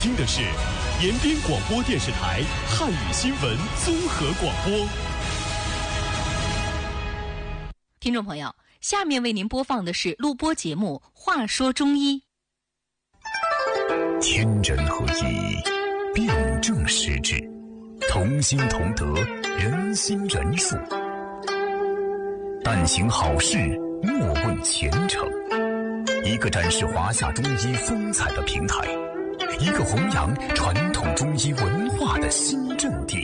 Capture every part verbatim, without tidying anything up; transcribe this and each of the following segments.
听的是延边广播电视台汉语新闻综合广播。 听众朋友，下面为您播放的是录播节目《话说中医》。 天人合一，辩证施治，同心同德，人心仁术。但行好事，莫问前程。一个展示华夏中医风采的平台，一个弘扬传统中医文化的新阵地。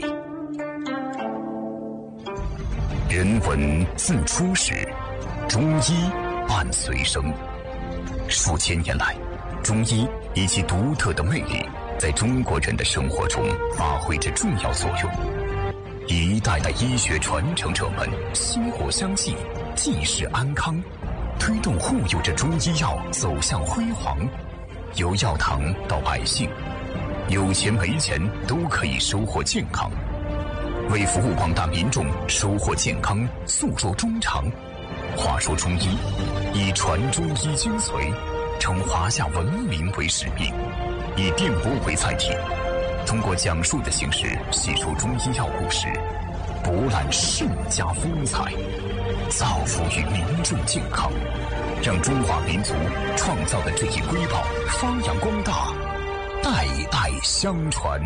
人文自初始，中医伴随生。数千年来，中医以其独特的魅力，在中国人的生活中发挥着重要作用。一代代医学传承者们薪火相继，济世安康，推动护佑着中医药走向辉煌。由药堂到百姓，有钱没钱都可以收获健康。为服务广大民众收获健康，诉说衷肠。话说中医，以传中医精髓，称华夏文明为使命，以电波为载体，通过讲述的形式细说中医药故事，博览圣家风采，造福于民众健康，让中华民族创造的这一瑰宝发扬光大，代代相传。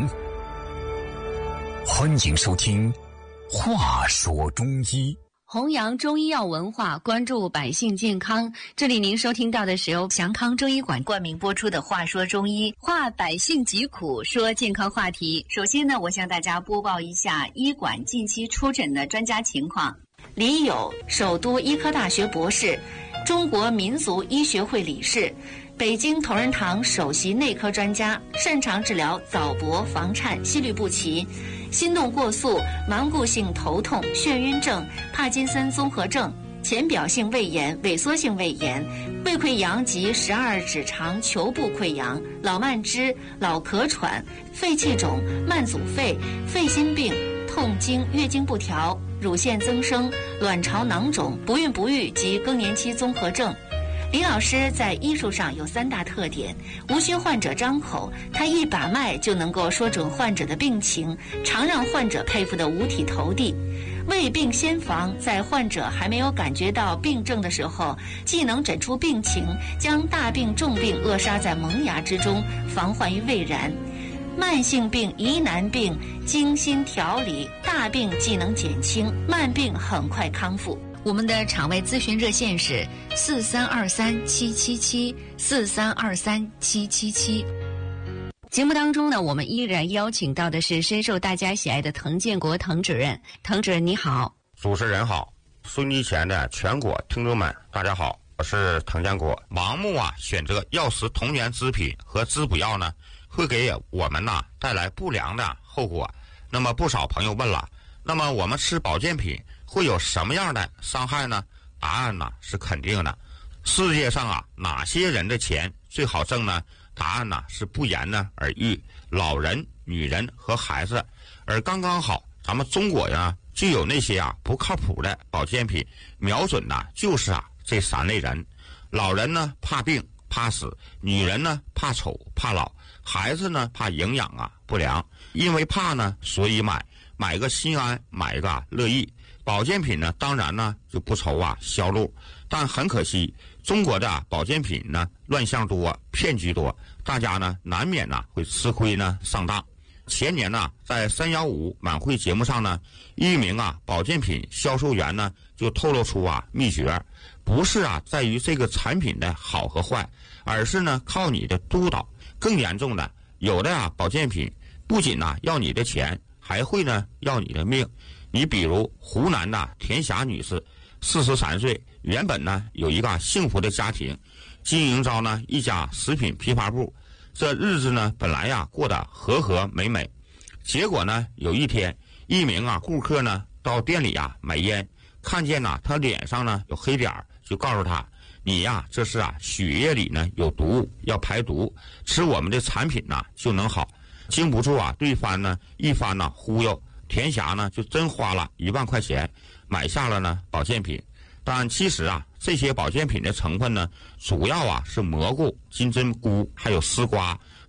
欢迎收听《话说中医》， 弘扬中医药文化，关注百姓健康。这里您收听到的是由祥康中医馆冠名播出的《话说中医》，话百姓疾苦，说健康话题。首先呢，我向大家播报一下医馆近期出诊的专家情况。李友，首都医科大学博士，中国民族医学会理事，北京同仁堂首席内科专家，擅长治疗早搏、房颤、心律不齐、心动过速、顽固性头痛、眩晕症、帕金森综合症、浅表性胃炎、萎缩性胃炎、胃溃疡及十二指肠球部溃疡、老慢支、老咳喘、肺气肿、慢阻肺、肺心病、痛经、月经不调、乳腺增生、卵巢囊肿、不孕不育及更年期综合症。李老师在医术上有三大特点：无需患者张口，他一把脉就能够说准患者的病情，常让患者佩服得五体投地。未病先防，在患者还没有感觉到病症的时候，既能诊出病情，将大病重病扼杀在萌芽之中，防患于未然。慢性病、疑难病精心调理，大病既能减轻，慢病很快康复。我们的场外咨询热线是四三二三七七七四三二三七七七。节目当中呢，我们依然邀请到的是深受大家喜爱的滕建国滕主任。滕主任你好。 主持人好，收音机前的全国听众们大家好，我是滕建国。盲目啊选择药食同源滋品和滋补药呢，会给我们呢带来不良的后果。那么不少朋友问了，那么我们吃保健品会有什么样的伤害呢？答案呢是肯定的。世界上啊哪些人的钱最好挣呢？答案呢是不言呢而喻，老人、女人和孩子。而刚刚好咱们中国呀就有那些啊不靠谱的保健品，瞄准呢就是啊这三类人。老人呢怕病怕死，女人呢怕丑怕老，孩子呢怕营养啊不良。因为怕呢所以买，买个心安，买一个啊乐意。保健品呢当然呢就不愁啊销路，但很可惜中国的、啊、保健品呢乱象多，骗局多，大家呢难免呢会吃亏呢上当。前年呢在三幺五晚会节目上呢，一名啊保健品销售员呢就透露出啊秘诀，不是啊在于这个产品的好和坏，而是呢靠你的督导。更严重的，有的啊保健品不仅呢要你的钱，还会呢要你的命。你比如湖南的田霞女士，四十三岁，原本呢有一个幸福的家庭，经营着呢一家食品批发部，这日子呢本来呀过得和和美美。结果呢有一天，一名啊顾客呢到店里啊买烟，看见呐他脸上呢有黑点，就告诉他，你呀这是啊血液里呢有毒，要排毒，吃我们的产品呢就能好。经不住啊对方呢一番呢忽悠，田霞呢就真花了一万块钱买下了呢保健品。但其实啊这些保健品的成分呢主要啊是蘑菇、金针菇还有丝瓜，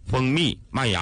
蜂蜜、麦芽。